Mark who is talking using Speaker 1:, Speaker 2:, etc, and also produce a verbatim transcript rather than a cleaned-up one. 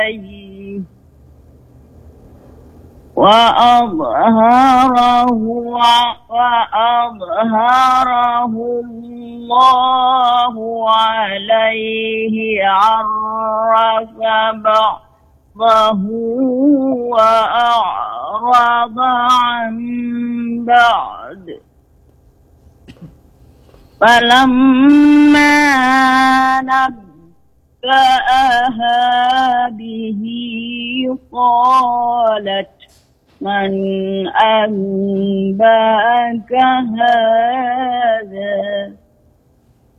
Speaker 1: عليه وأظهره وأظهره الله عليه عرف بعضه وأعرض عن بعض فلما نبأها به قالت من أنبأك هذا